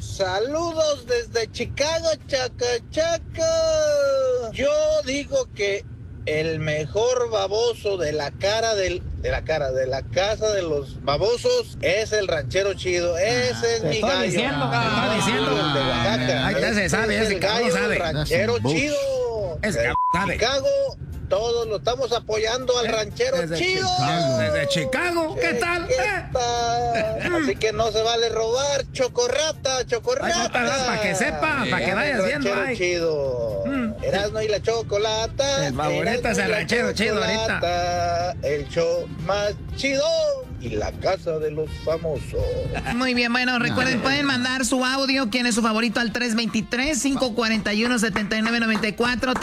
Saludos desde Chicago, Chacachaca. Yo digo que el mejor baboso de la casa de los babosos es el ranchero chido. Ese es mi gallo. Te estoy diciendo. El de Oaxaca. Ahí se sabe, ese gallo sabe. ranchero chido. Ese sabe. Chicago, todos lo estamos apoyando al ranchero chido. Desde Chicago, ¿qué tal? Así que no se vale robar, chocorrata. Para que sepa, para que vaya haciendo. Ranchero chido. Erasmo y la chocolata. El favorito es el ranchero chido ahorita. El show más chido. Y la casa de los famosos. Muy bien, bueno, recuerden, pueden mandar su audio, quién es su favorito, al 323-541-7994,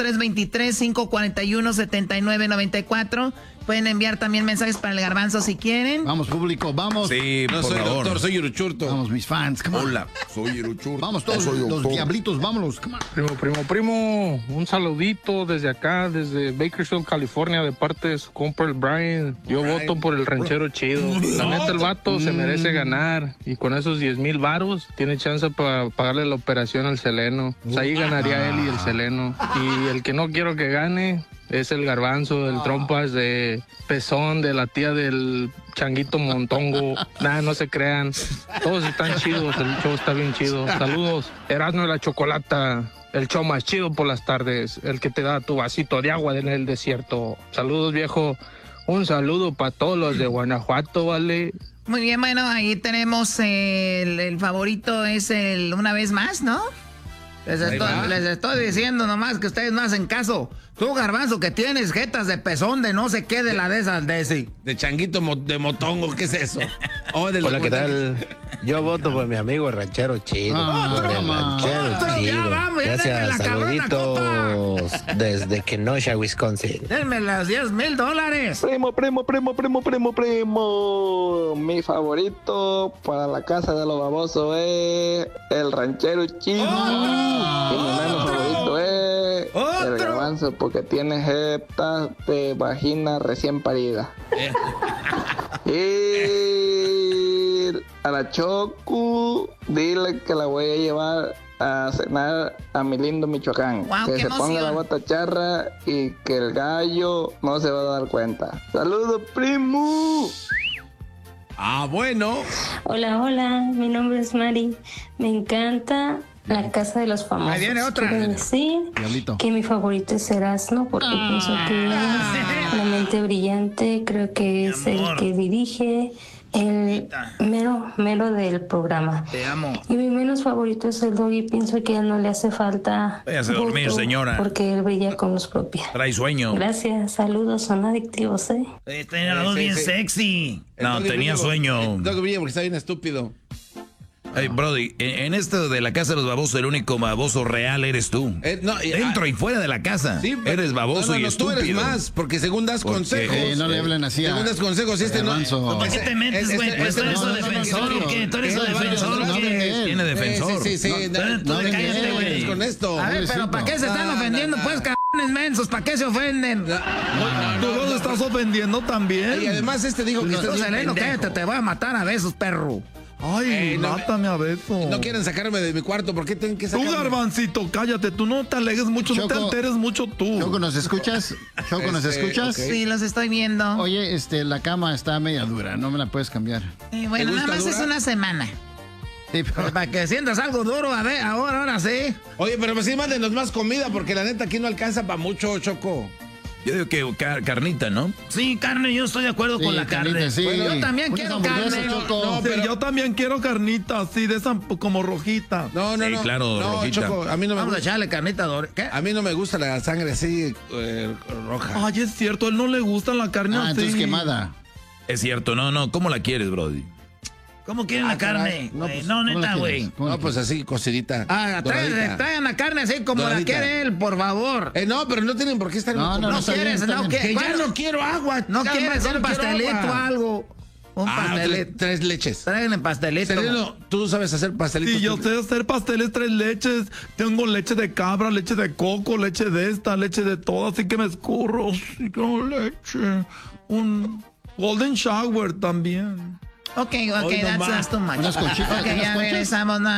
323-541-7994. Pueden enviar también mensajes para el Garbanzo si quieren. Vamos, público, vamos. Sí, no por soy favor. doctor, soy Iruchurto. Vamos, mis fans, come on. Hola, soy Iruchurto. Vamos todos, los diablitos, vámonos, come on. Primo, un saludito desde acá, desde Bakersfield, California, de parte de su compa el Brian. Yo voto por el ranchero chido. La neta, el vato se merece ganar. Y con esos 10,000 varos, tiene chance para pagarle la operación al Seleno. Pues ahí ganaría él y el Seleno. Y el que no quiero que gane es el Garbanzo, el Trompas de Pezón, de la tía del Changuito Montongo. Nada, no se crean. Todos están chidos, el show está bien chido. Saludos. Erasmo y la Chocolata, el show más chido por las tardes. El que te da tu vasito de agua en el desierto. Saludos, viejo. Un saludo para todos los de Guanajuato, ¿vale? Muy bien, bueno, ahí tenemos el favorito es el Una Vez Más, ¿no? Les estoy diciendo nomás que ustedes no hacen caso. Tú, Garbanzo, que tienes jetas de pezón de no sé qué de la de esas de ese. De Changuito de Motongo, ¿qué es eso? Hola, ¿qué tal? Yo voto por mi amigo el ranchero chido. Por el ranchero chido. Gracias, saluditos desde Kenosha, Wisconsin. Denme los $10,000. Primo. Mi favorito para la casa de los babosos es el ranchero chido. Y mi menos favorito es el Garbanzo, porque tiene jetas de vagina recién parida. Y a la Choco, dile que la voy a llevar a cenar a mi lindo Michoacán. Wow, que se ponga la bota charra y que el gallo no se va a dar cuenta. ¡Saludos, primo! Bueno. Hola, mi nombre es Mari. Me encanta La Casa de los Famosos. Ahí viene otra. Quiero decir que mi favorito es Erasmo, porque pienso que es la mente brillante. Creo que es el que dirige el mero del programa. Te amo. Y mi menos favorito es el Doggy. Pienso que a él no le hace falta Váyase a dormir, señora. porque él brilla con luz propia. Trae sueño. Gracias, saludos, son adictivos, ¿eh? Tenía la voz bien sexy. No, tenía sueño. Doggy brilla porque está bien estúpido. Hey, Brody, en esto de la casa de los babosos, el único baboso real eres tú. Dentro y fuera de la casa. Sí, eres baboso y estúpido. Tú eres más, porque según das consejos. No le hablen así. Según das consejos, no. ¿Para qué te metes, güey? ¿Tú eres su defensor o qué? ¿Tú eres su defensor o qué? Tiene defensor. Sí. Cállate, güey. Con esto. A ver, pero ¿para qué se están ofendiendo? Pues, cabrones mensos, ¿para qué se ofenden? ¿Tú los estás ofendiendo también? Y además dijo que Tú, Seleno, cállate, te voy a matar a besos, perro. Ay, mátame a beso. No quieren sacarme de mi cuarto, ¿por qué tienen que sacarme? Tú, Garbancito, cállate, tú no te alegues mucho, no te alteres mucho tú. Choco, ¿nos escuchas? ¿nos escuchas? Okay. Sí, los estoy viendo. Oye, la cama está media dura, no me la puedes cambiar. Bueno, nada más dura? Es una semana. Sí, pero... Para que sientas algo duro, a ver, ahora sí. Oye, pero pues sí, mándenos más comida, porque la neta aquí no alcanza para mucho, Choco. Yo digo que carnita, ¿no? Sí, carne, yo estoy de acuerdo con la carne. Sí. Bueno, yo también quiero carne. No, pero yo también quiero carnita, así, de esa como rojita. No. Claro, rojita. Choco, a mí no me Vamos gusta. a echarle carnita. ¿Qué? A mí no me gusta la sangre así, roja. Ay, es cierto, a él no le gusta la carne así. Entonces quemada. Es cierto, no. ¿Cómo la quieres, Brody? ¿Cómo quieren la carne? No, neta, güey. No, pues así, cocidita. Traigan la carne así como doradita. La quiere él, por favor. No, pero no tienen por qué estar... No quieres, que ya no quiero agua. No quieres un pastelito o algo. Un pastelito. 3 leches. Traen el pastelito. Seleno, ¿tú sabes hacer pastelitos? Sí, yo sé hacer pasteles 3 leches. Tengo leche de cabra, leche de coco, leche de esta, leche de todo. Así que me escurro. Sí, con leche. Un golden shower también. Ok, that's too much. Ok, ya regresamos.